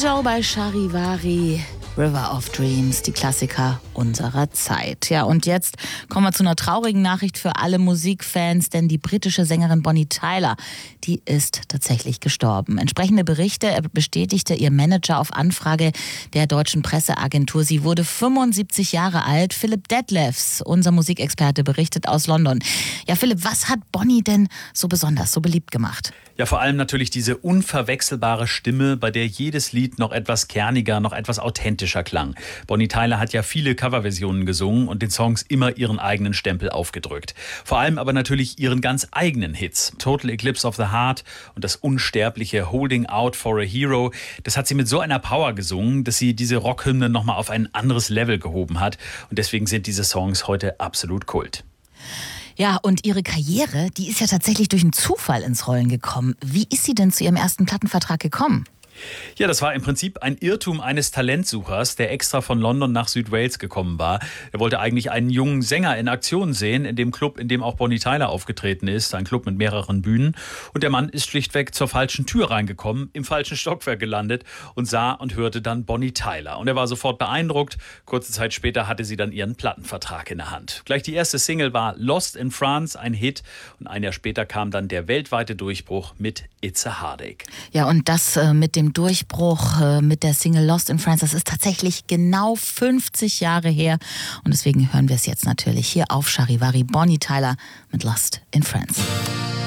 Joe bei Charivari. River of Dreams, die Klassiker unserer Zeit. Ja, und jetzt kommen wir zu einer traurigen Nachricht für alle Musikfans, denn die britische Sängerin Bonnie Tyler, die ist tatsächlich gestorben. Entsprechende Berichte bestätigte ihr Manager auf Anfrage der deutschen Presseagentur. Sie wurde 75 Jahre alt. Philipp Detlefs, unser Musikexperte, berichtet aus London. Ja, Philipp, was hat Bonnie denn so besonders, so beliebt gemacht? Ja, vor allem natürlich diese unverwechselbare Stimme, bei der jedes Lied noch etwas kerniger, noch etwas authentischer klang. Bonnie Tyler hat ja viele Coverversionen gesungen und den Songs immer ihren eigenen Stempel aufgedrückt. Vor allem aber natürlich ihren ganz eigenen Hits. Total Eclipse of the Heart und das unsterbliche Holding Out for a Hero. Das hat sie mit so einer Power gesungen, dass sie diese Rockhymne nochmal auf ein anderes Level gehoben hat. Und deswegen sind diese Songs heute absolut Kult. Ja, und ihre Karriere, die ist ja tatsächlich durch einen Zufall ins Rollen gekommen. Wie ist sie denn zu ihrem ersten Plattenvertrag gekommen? Ja, das war im Prinzip ein Irrtum eines Talentsuchers, der extra von London nach Südwales gekommen war. Er wollte eigentlich einen jungen Sänger in Aktion sehen, in dem Club, in dem auch Bonnie Tyler aufgetreten ist. Ein Club mit mehreren Bühnen. Und der Mann ist schlichtweg zur falschen Tür reingekommen, im falschen Stockwerk gelandet und sah und hörte dann Bonnie Tyler. Und er war sofort beeindruckt. Kurze Zeit später hatte sie dann ihren Plattenvertrag in der Hand. Gleich die erste Single war Lost in France, ein Hit. Und ein Jahr später kam dann der weltweite Durchbruch mit It's a Heartache. Ja, und das mit dem Durchbruch mit der Single Lost in France, das ist tatsächlich genau 50 Jahre her. Und deswegen hören wir es jetzt natürlich hier auf Charivari. Bonnie Tyler mit Lost in France.